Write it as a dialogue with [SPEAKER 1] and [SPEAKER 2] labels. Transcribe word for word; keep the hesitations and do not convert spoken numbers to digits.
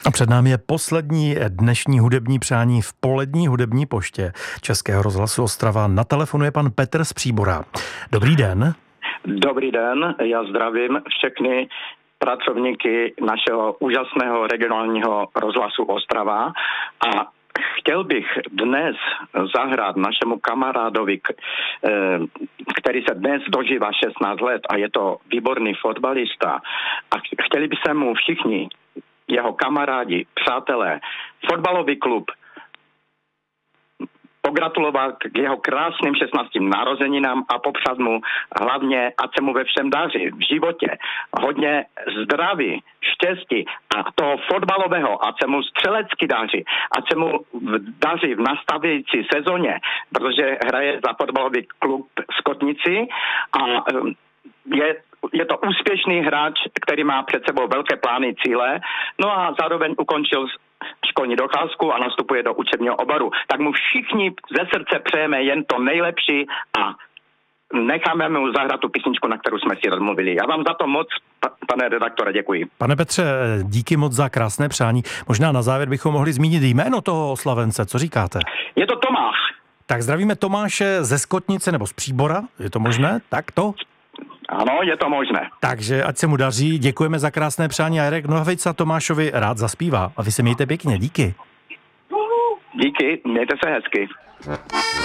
[SPEAKER 1] A před námi je poslední dnešní hudební přání v polední hudební poště Českého rozhlasu Ostrava. Na telefonu je pan Petr z Příbora. Dobrý den.
[SPEAKER 2] Dobrý den, já zdravím všechny pracovníky našeho úžasného regionálního rozhlasu Ostrava a chtěl bych dnes zahrát našemu kamarádovi, který se dnes dožívá šestnáct let a je to výborný fotbalista a chtěli by se mu všichni jeho kamarádi, přátelé, fotbalový klub pogratulovat k jeho krásným šestnáctým narozeninám a popřát mu hlavně, ať se mu ve všem daří v životě. Hodně zdraví, štěstí a toho fotbalového, ať se mu střelecky daří, ať se mu daří v nastavující sezóně, protože hraje za fotbalový klub Skotnici a je Je to úspěšný hráč, který má před sebou velké plány, cíle, no a zároveň ukončil školní docházku a nastupuje do učebního oboru. Tak mu všichni ze srdce přejeme jen to nejlepší a necháme mu zahrát tu písničku, na kterou jsme si rozmluvili. Já vám za to moc, pane redaktore, děkuji.
[SPEAKER 1] Pane Petře, díky moc za krásné přání. Možná na závěr bychom mohli zmínit jméno toho oslavence. Co říkáte?
[SPEAKER 2] Je to Tomáš.
[SPEAKER 1] Tak zdravíme Tomáše ze Skotnice nebo z Příbora. Je to možné? Tak to?
[SPEAKER 2] Ano, je to možné.
[SPEAKER 1] Takže ať se mu daří, děkujeme za krásné přání a Jarek Nohavica Tomášovi rád zaspívá. A vy se mějte pěkně, díky.
[SPEAKER 2] Díky, mějte se hezky.